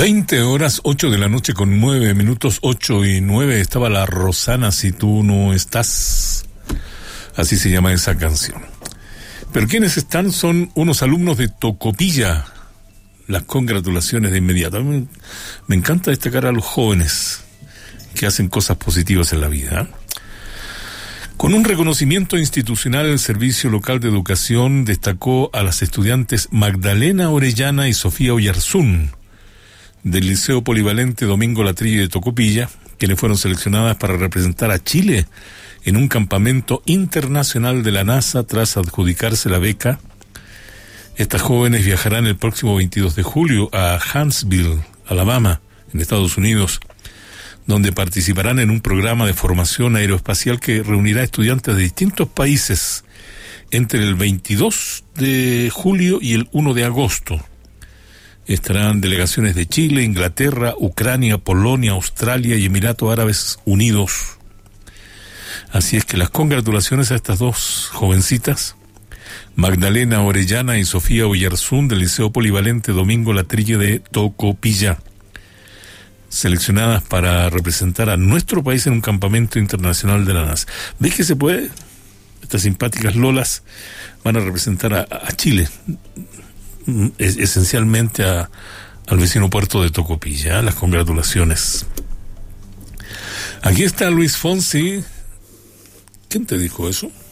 20 horas, 8 de la noche con 9 minutos, 8 y 9, estaba la Rosana, si tú no estás, así se llama esa canción. Pero quienes están son unos alumnos de Tocopilla. Las congratulaciones de inmediato. Me encanta destacar a los jóvenes que hacen cosas positivas en la vida, ¿eh? Con un reconocimiento institucional, el Servicio Local de Educación destacó a las estudiantes Magdalena Orellana y Sofía Oyarzún del Liceo Polivalente Domingo Latrille de Tocopilla, quienes fueron seleccionadas para representar a Chile en un campamento internacional de la NASA tras adjudicarse la beca. Estas jóvenes viajarán el próximo 22 de julio a Huntsville, Alabama, en Estados Unidos, donde participarán en un programa de formación aeroespacial que reunirá estudiantes de distintos países entre el 22 de julio y el 1 de agosto. Estarán delegaciones de Chile, Inglaterra, Ucrania, Polonia, Australia y Emiratos Árabes Unidos. Así es que las congratulaciones a estas dos jovencitas, Magdalena Orellana y Sofía Oyarzún del Liceo Polivalente Domingo Latrille de Tocopilla, seleccionadas para representar a nuestro país en un campamento internacional de la NASA. ¿Ves que se puede? Estas simpáticas lolas van a representar a Chile, esencialmente al vecino puerto de Tocopilla. Las congratulaciones. Aquí está Luis Fonsi. ¿Quién te dijo eso?